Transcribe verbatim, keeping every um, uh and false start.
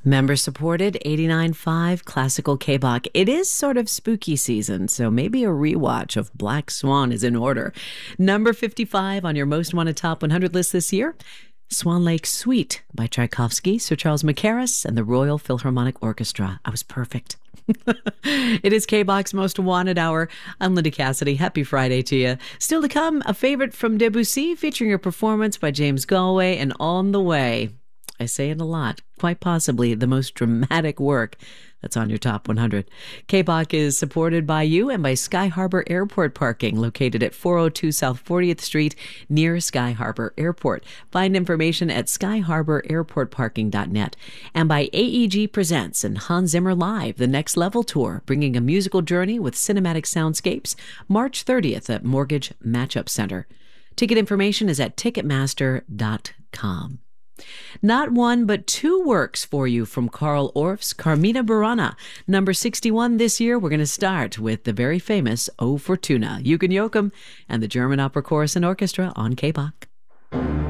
Member supported eighty-nine point five Classical K-Bach. It is sort of spooky season, so maybe a rewatch of Black Swan is in order. Number fifty-five on your Most Wanted Top one hundred list this year, Swan Lake Suite by Tchaikovsky, Sir Charles Mackerras, and the Royal Philharmonic Orchestra. I was perfect. It is K-Bach's Most Wanted Hour. I'm Linda Cassidy. Happy Friday to you. Still to come, a favorite from Debussy featuring a performance by James Galway, and On the Way. I say it a lot, quite possibly the most dramatic work that's on your Top one hundred. K-Bach is supported by you and by Sky Harbor Airport Parking, located at four oh two South fortieth Street near Sky Harbor Airport. Find information at sky harbor airport parking dot net. And by A E G Presents and Hans Zimmer Live, the Next Level Tour, bringing a musical journey with cinematic soundscapes, March thirtieth at Mortgage Matchup Center. Ticket information is at ticketmaster dot com. Not one, but two works for you from Carl Orff's Carmina Burana. Number sixty-one this year, we're going to start with the very famous O Fortuna, Eugen Joachim, and the German Opera Chorus and Orchestra on K-Bach.